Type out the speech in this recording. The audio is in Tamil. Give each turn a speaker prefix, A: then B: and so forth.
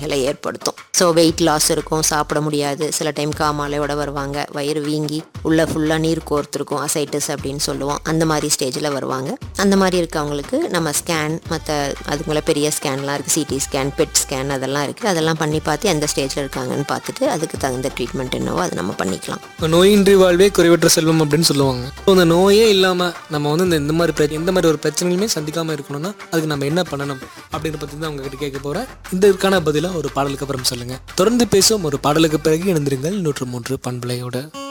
A: பிரச்சனைகளை ஏற்படுத்தும். ஸோ வெயிட் லாஸ் இருக்கும், சாப்பிட முடியாது, சில டைம் காமாலையோட வருவாங்க, வயிறு வீங்கி உள்ள ஃபுல்லாக நீர் கோர்த்துருக்கும், அசைட்டிஸ் அப்படின்னு சொல்லுவோம், அந்த மாதிரி ஸ்டேஜில் வருவாங்க. அந்த மாதிரி இருக்கவங்களுக்கு நம்ம ஸ்கேன், மற்ற அதுக்குள்ள பெரிய ஸ்கேன்லாம் இருக்குது, சிடி ஸ்கேன், பெட் ஸ்கேன் அதெல்லாம் இருக்குது, அதெல்லாம் பண்ணி பார்த்து எந்த ஸ்டேஜில் இருக்காங்கன்னு பார்த்துட்டு அதுக்கு தகுந்த ட்ரீட்மெண்ட் என்னவோ அதை நம்ம பண்ணிக்கலாம்.
B: நோயின்றி வாழ்வே குறைவற்ற செல்வம் அப்படின்னு சொல்லுவாங்க. ஸோ அந்த நோயே இல்லாமல் நம்ம வந்து இந்த மாதிரி எந்த மாதிரி ஒரு பிரச்சனைகளுமே சந்திக்காமல் இருக்கணும்னா அதுக்கு நம்ம என்ன பண்ணணும் அப்படின்ற பற்றி தான் உங்ககிட்ட கேட்க போகிறேன். இதற்கான பதிலாக ஒரு பாடலுக்கு அப்புறம் சொல்லுங்கள். தொடர்ந்து பேசும் ஒரு பாடலுக்கு பிறகு இணைந்திருங்கள் 103 பண்பலையோட.